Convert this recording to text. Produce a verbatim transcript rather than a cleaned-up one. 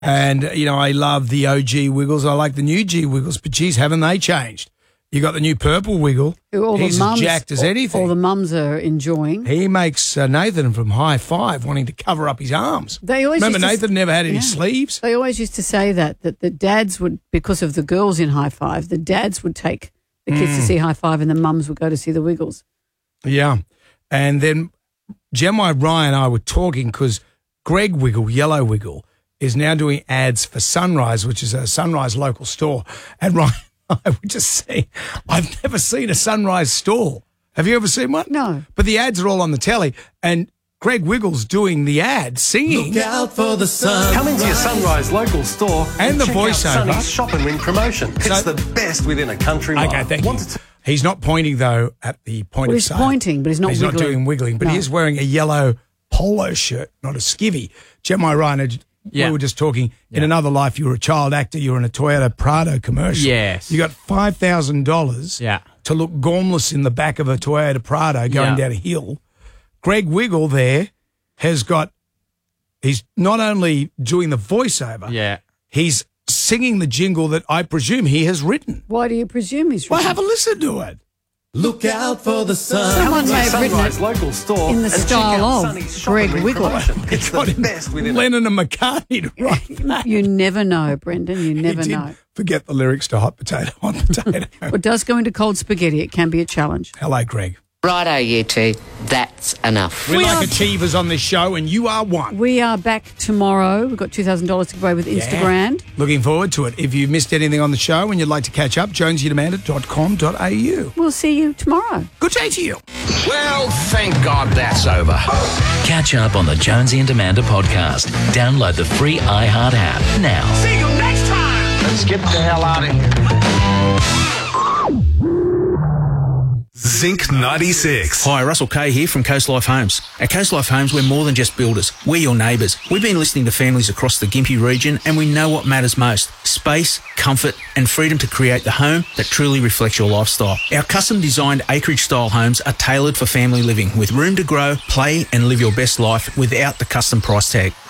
And, you know, I love the O G Wiggles. I like the new G Wiggles, but geez, haven't they changed? You got the new purple Wiggle. All He's the mums, as jacked as anything. All the mums are enjoying. He makes uh, Nathan from High Five wanting to cover up his arms. They always Remember, used to- Nathan never had any Yeah. sleeves? They always used to say that, that the dads would, because of the girls in High Five, the dads would take the kids Mm. to see High Five and the mums would go to see the Wiggles. Yeah. And then Gemma, Ryan and I were talking because Greg Wiggle, Yellow Wiggle, is now doing ads for Sunrise, which is a Sunrise local store. And Ryan and I were just saying, I've never seen a Sunrise store. Have you ever seen one? No. But the ads are all on the telly, and Greg Wiggle's doing the ad, singing. Look out for the sun. Come into your Sunrise local store And the check voiceover. out Sunny's Shop and Win promotion. It's So- the best within a country mile. Okay, thank you. Wanted to- He's not pointing, though, at the point Well, of he's sale. pointing, but he's not He's wiggling. not doing wiggling, but he No. is wearing a yellow polo shirt, not a skivvy. Gemma Ryan, Yeah. we were just talking, in Yeah. another life, you were a child actor, you were in a Toyota Prado commercial. Yes. You got five thousand dollars Yeah. to look gormless in the back of a Toyota Prado going Yeah. down a hill. Greg Wiggle there has got, he's not only doing the voiceover, Yeah. he's singing the jingle that I presume he has written. Why do you presume he's Well, written? have a listen to it. Look out for the sun. Someone may have written Sunrise it local store in the and check style out of Sunny's Shop Greg and Win Wiggle. promotion. It's the Got him best within a Lennon and McCartney to write that. You never know, Brendan. You never He did know. forget the lyrics to Hot Potato, Hot Potato. What does go into cold spaghetti? It can be a challenge. Hello, Greg. Righto, you two. That's enough. We, We like are- achievers on this show, and you are one. We are back tomorrow. We've got two thousand dollars to give away with Instagram. Looking forward to it. If you missed anything on the show and you'd like to catch up, jonesy demand it dot com dot a u. We'll see you tomorrow. Good day to you. Well, thank God that's over. Catch up on the Jonesy and Amanda podcast. Download the free iHeart app now. See you next time. Let's get the hell out of here. Zinc ninety-six. Hi, Russell Kay here from Coast Life Homes. At Coast Life Homes, we're more than just builders. We're your neighbours. We've been listening to families across the Gympie region and we know what matters most. Space, comfort and freedom to create the home that truly reflects your lifestyle. Our custom designed acreage style homes are tailored for family living with room to grow, play and live your best life without the custom price tag.